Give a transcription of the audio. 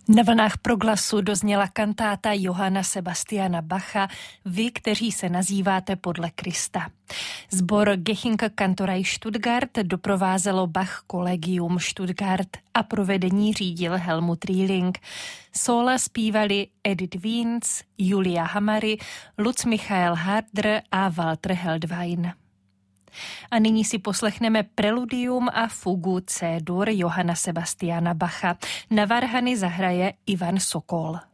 Na vlnách Proglasu dozněla kantáta Johanna Sebastiana Bacha Vy, kteří se nazýváte podle Krista. Sbor Gechinke Kantorei Stuttgart doprovázelo Bach Collegium Stuttgart a provedení řídil Helmut Rieling. Sóla zpívali Edith Wiens, Julia Hamary, Lutz Michael Harder a Walter Heldwein. A nyní si poslechneme preludium a fugu C-dur Johanna Sebastiana Bacha. Na varhany zahraje Ivan Sokol.